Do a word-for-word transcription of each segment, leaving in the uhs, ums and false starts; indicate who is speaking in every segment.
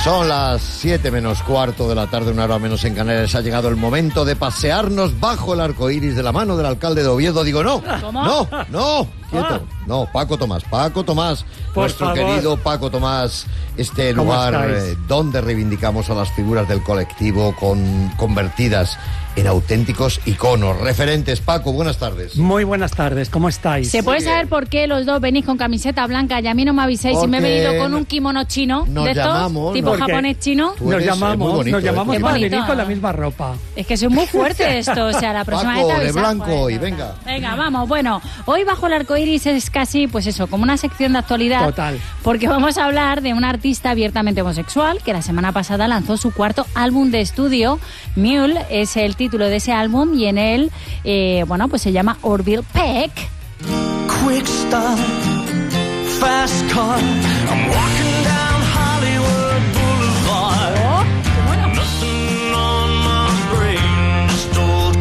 Speaker 1: Son las siete menos cuarto de la tarde, una hora menos en Canarias. Ha llegado el momento de pasearnos bajo el arco iris de la mano del alcalde de Oviedo. Digo, no,
Speaker 2: ¿Cómo?
Speaker 1: no, no, quieto. No, Paco Tomás, Paco Tomás,
Speaker 2: Por
Speaker 1: nuestro
Speaker 2: favor.
Speaker 1: querido Paco Tomás, este
Speaker 2: ¿Cómo
Speaker 1: lugar
Speaker 2: estáis?
Speaker 1: eh, donde reivindicamos a las figuras del colectivo con, convertidas en auténticos iconos, referentes. Paco, buenas tardes.
Speaker 2: Muy buenas tardes, ¿cómo estáis?
Speaker 3: ¿Se puede saber por qué los dos venís con camiseta blanca y a mí no me avisáis si me he
Speaker 1: Porque
Speaker 3: venido con un kimono chino
Speaker 1: nos
Speaker 3: de estos,
Speaker 1: llamamos,
Speaker 3: tipo
Speaker 1: ¿no?
Speaker 2: Porque
Speaker 3: japonés chino?
Speaker 1: Tú
Speaker 2: Nos
Speaker 1: eres, eh,
Speaker 2: llamamos,
Speaker 1: muy bonito,
Speaker 2: nos llamamos
Speaker 1: eh,
Speaker 3: Qué
Speaker 2: para
Speaker 3: bonito.
Speaker 2: venir con la misma ropa.
Speaker 3: Es que soy muy fuerte esto, o sea, la próxima
Speaker 1: Paco,
Speaker 3: vez te
Speaker 1: de
Speaker 3: avisas,
Speaker 1: blanco
Speaker 3: pues,
Speaker 1: y
Speaker 3: no,
Speaker 1: venga.
Speaker 3: no. Venga, vamos, bueno, hoy bajo el arco iris es casi, pues eso, como una sección de actualidad.
Speaker 2: Total.
Speaker 3: Porque vamos a hablar de un artista abiertamente homosexual que la semana pasada lanzó su cuarto álbum de estudio. Mule es el título de ese álbum y en él, eh, bueno, pues se llama Orville Peck.
Speaker 4: Quick stop, fast car. I'm walking down Hollywood Boulevard.
Speaker 3: Oh, qué bueno.
Speaker 4: Nothing on my brain, just old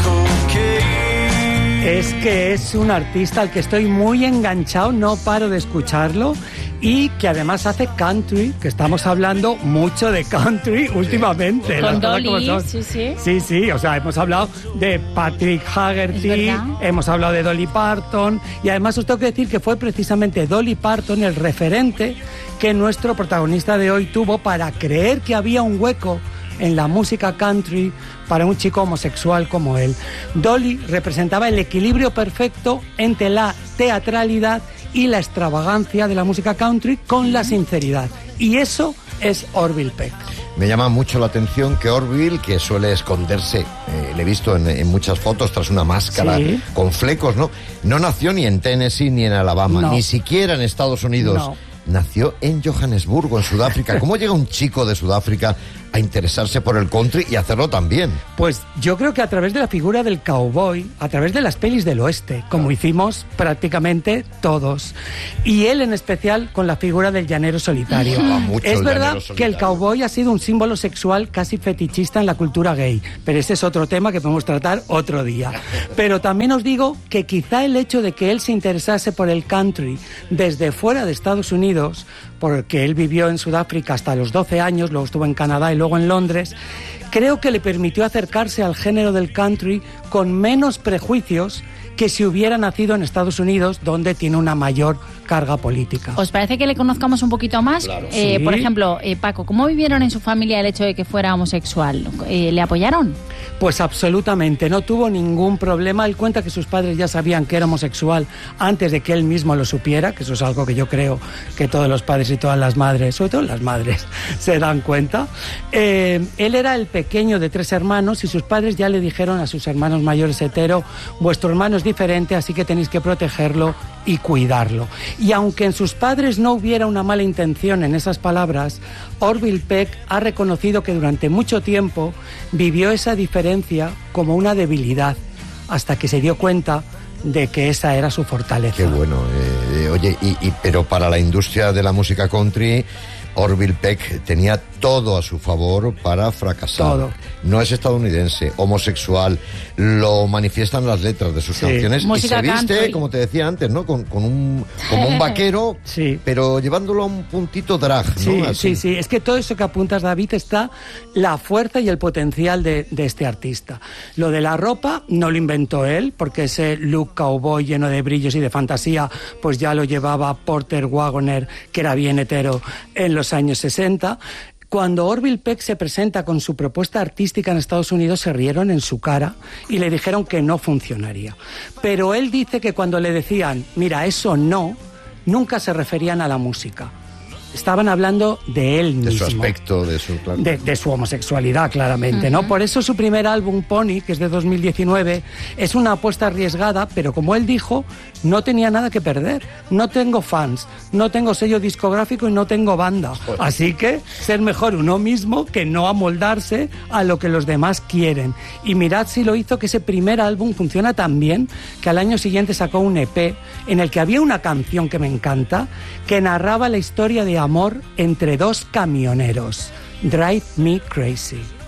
Speaker 4: cocaine.
Speaker 2: Es que es un artista al que estoy muy enganchado, no paro de escucharlo y que además hace country, que estamos hablando mucho de country últimamente.
Speaker 3: Con
Speaker 2: las cosas
Speaker 3: Dolly,
Speaker 2: como son.
Speaker 3: sí, sí.
Speaker 2: Sí, sí, o sea, hemos hablado de Patrick
Speaker 3: Es
Speaker 2: Haggerty,
Speaker 3: verdad.
Speaker 2: hemos hablado de Dolly Parton y además os tengo que decir que fue precisamente Dolly Parton el referente que nuestro protagonista de hoy tuvo para creer que había un hueco en la música country para un chico homosexual como él. Dolly representaba el equilibrio perfecto entre la teatralidad y la extravagancia de la música country con la sinceridad. Y eso es Orville Peck.
Speaker 1: Me llama mucho la atención que Orville, que suele esconderse, eh, le he visto en, en muchas fotos tras una máscara
Speaker 2: Sí.
Speaker 1: con flecos, ¿no? No nació ni en Tennessee ni en Alabama,
Speaker 2: No.
Speaker 1: ni siquiera en Estados Unidos.
Speaker 2: No.
Speaker 1: Nació en Johannesburgo, en Sudáfrica. ¿Cómo llega un chico de Sudáfrica a interesarse por el country y hacerlo también?
Speaker 2: Pues yo creo que a través de la figura del cowboy, a través de las pelis del oeste, como hicimos prácticamente todos. Y él en especial con la figura del llanero solitario.
Speaker 1: Ah, mucho
Speaker 2: Es
Speaker 1: el
Speaker 2: verdad
Speaker 1: llanero
Speaker 2: que el
Speaker 1: solitario.
Speaker 2: cowboy ha sido un símbolo sexual casi fetichista en la cultura gay, pero ese es otro tema que podemos tratar otro día. Pero también os digo que quizá el hecho de que él se interesase por el country desde fuera de Estados Unidos, porque él vivió en Sudáfrica hasta los doce años, luego estuvo en Canadá y luego en Londres, creo que le permitió acercarse al género del country con menos prejuicios que si hubiera nacido en Estados Unidos, donde tiene una mayor carga política.
Speaker 3: ¿Os parece que le conozcamos un poquito más?
Speaker 1: Claro.
Speaker 3: Eh,
Speaker 2: Sí.
Speaker 3: Por ejemplo, eh, Paco, ¿cómo vivieron en su familia el hecho de que fuera homosexual? Eh, ¿Le apoyaron?
Speaker 2: Pues absolutamente, no tuvo ningún problema. Él cuenta que sus padres ya sabían que era homosexual antes de que él mismo lo supiera, que eso es algo que yo creo que todos los padres y todas las madres, sobre todo las madres, se dan cuenta. Eh, él era el pequeño de tres hermanos y sus padres ya le dijeron a sus hermanos mayores hetero, vuestro hermano es diferente, así que tenéis que protegerlo y cuidarlo. Y aunque en sus padres no hubiera una mala intención en esas palabras, Orville Peck ha reconocido que durante mucho tiempo vivió esa diferencia como una debilidad, hasta que se dio cuenta de que esa era su fortaleza.
Speaker 1: Qué bueno. eh, eh, oye, y, y- pero para la industria de la música country, Orville Peck tenía todo a su favor para fracasar.
Speaker 2: Todo.
Speaker 1: No es estadounidense, homosexual, lo manifiestan las letras de sus
Speaker 2: Sí.
Speaker 1: canciones
Speaker 3: Música
Speaker 1: y se viste,
Speaker 3: country.
Speaker 1: como te decía antes, ¿no? Con, con un, como un vaquero,
Speaker 2: Sí.
Speaker 1: pero llevándolo a un puntito drag, ¿no?
Speaker 2: Sí,
Speaker 1: Así.
Speaker 2: sí, sí. Es que todo eso que apuntas, David, está la fuerza y el potencial de, de este artista. Lo de la ropa no lo inventó él, porque ese look cowboy lleno de brillos y de fantasía, pues ya lo llevaba Porter Wagoner, que era bien hetero, en los años sesenta. Cuando Orville Peck se presenta con su propuesta artística en Estados Unidos, se rieron en su cara y le dijeron que no funcionaría. Pero él dice que cuando le decían, mira, eso no, nunca se referían a la música. Estaban hablando de él mismo.
Speaker 1: De su aspecto, de su... claro.
Speaker 2: De, de su homosexualidad, claramente, ¿no? Por eso su primer álbum, Pony, que es de dos mil diecinueve, es una apuesta arriesgada, pero como él dijo, no tenía nada que perder. No tengo fans, no tengo sello discográfico y no tengo banda. Así que ser mejor uno mismo que no amoldarse a lo que los demás quieren. Y mirad si lo hizo, que ese primer álbum funciona tan bien que al año siguiente sacó un E P en el que había una canción que me encanta, que narraba la historia de amor entre dos camioneros. Drive Me Crazy.